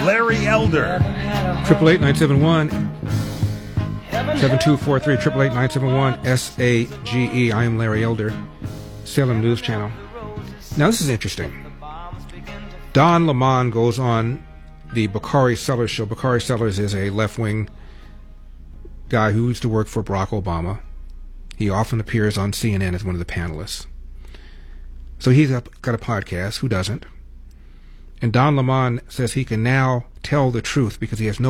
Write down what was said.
Larry Elder. 888-971-7243, 888-971-SAGE. I am Larry Elder, Salem News Channel. Now, this is interesting. Don Lemon goes on the Bakari Sellers show. Bakari Sellers is a left-wing guy who used to work for Barack Obama. He often appears on CNN as one of the panelists. So he's got a podcast. Who doesn't? And Don Lemon says he can now tell the truth because he has no